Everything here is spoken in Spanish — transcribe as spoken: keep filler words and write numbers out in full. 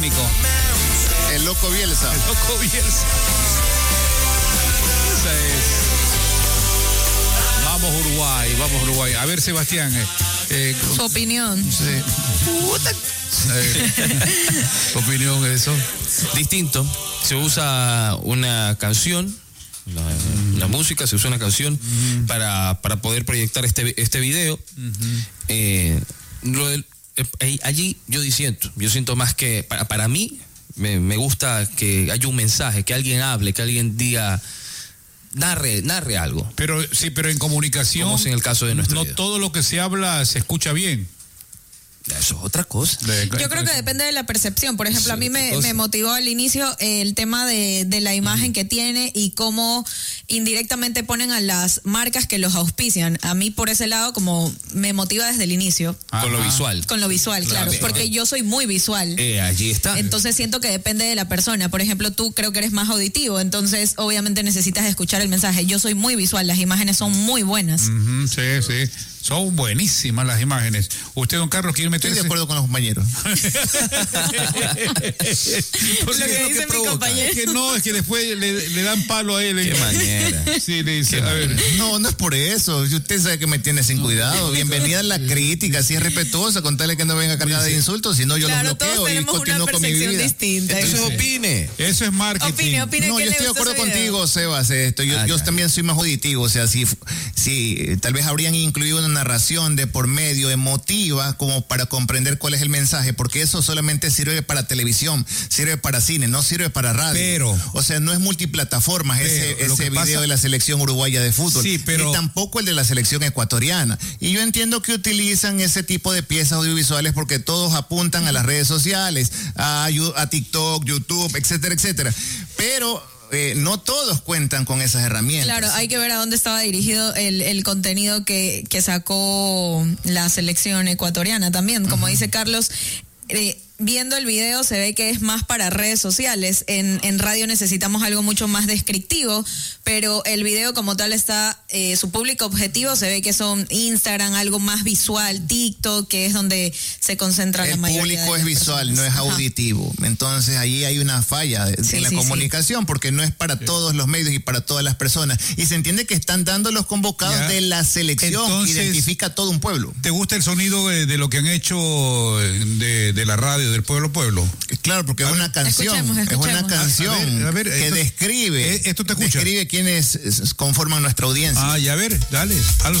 El loco Bielsa. El loco Bielsa. Esa es. Vamos Uruguay, vamos Uruguay. A ver, Sebastián. Eh, eh, Su opinión. Sí. Eh, ¿Tu opinión de eso? Distinto. Se usa una canción, la, mm. la música, se usa una canción mm. para, para poder proyectar este, este video. Mm-hmm. Eh, lo del, eh, allí yo siento, yo siento más que, para, para mí, me, me gusta que haya un mensaje, que alguien hable, que alguien diga... Narre, narre algo. Pero sí, pero en comunicación, como es en el caso de nuestro no video. Todo lo que se habla se escucha bien. Eso es otra cosa. Yo creo que depende de la percepción. Por ejemplo, a mí me, me motivó al inicio el tema de, de la imagen uh-huh. que tiene y cómo indirectamente ponen a las marcas que los auspician. A mí por ese lado como me motiva desde el inicio. Ajá. Con lo visual. Con lo visual, claro. claro porque yo soy muy visual. Eh, allí está. Entonces siento que depende de la persona. Por ejemplo, tú creo que eres más auditivo, entonces obviamente necesitas escuchar el mensaje. Yo soy muy visual, las imágenes son muy buenas. Uh-huh, sí, sí. Son buenísimas las imágenes. ¿Usted, don Carlos, quiere meterse? Estoy de acuerdo con los compañeros. Lo que dice mi compañero. Es que no, es que después le, le dan palo a él. Qué manera. Sí, le dice, Qué a ver. No, no es por eso. Usted sabe que me tiene sin cuidado. Bienvenida a la crítica, si es respetuosa, contarle que no venga cargada de insultos, si no yo claro, los bloqueo y continúo con mi vida. Distinta. Entonces sí. opine. Eso es marketing. Opine, opine. No, yo estoy de acuerdo contigo, Sebas. Esto, yo ah, yo también soy más auditivo. O sea, si, si tal vez habrían incluido una narración de por medio emotiva como para comprender cuál es el mensaje, porque eso solamente sirve para televisión, sirve para cine, no sirve para radio. Pero, o sea, no es multiplataformas pero, ese, ese video pasa, de la selección uruguaya de fútbol, sí, pero, ni tampoco el de la selección ecuatoriana. Y yo entiendo que utilizan ese tipo de piezas audiovisuales porque todos apuntan a las redes sociales, a, a TikTok, YouTube, etcétera, etcétera. Pero Eh, no todos cuentan con esas herramientas. Claro, hay que ver a dónde estaba dirigido el, el contenido que, que sacó la selección ecuatoriana también. Como uh-huh. dice Carlos, eh, viendo el video se ve que es más para redes sociales. En, en radio necesitamos algo mucho más descriptivo, pero el video como tal está, eh, su público objetivo se ve que son Instagram, algo más visual, TikTok, que es donde se concentra el la mayoría. El público de es visual, personas. no es auditivo. Ajá. Entonces ahí hay una falla de, sí, en la sí, comunicación, sí. porque no es para sí. todos los medios y para todas las personas. Y se entiende que están dando los convocados ya. de la selección. Entonces, identifica a todo un pueblo. ¿Te gusta el sonido de, de lo que han hecho de, de la radio, del pueblo pueblo? Claro, porque es una canción, escuchemos, escuchemos. es una canción a ver, a ver, que esto, describe, esto te escucha. describe quienes conforman nuestra audiencia. Ah, ya ver, dale. A los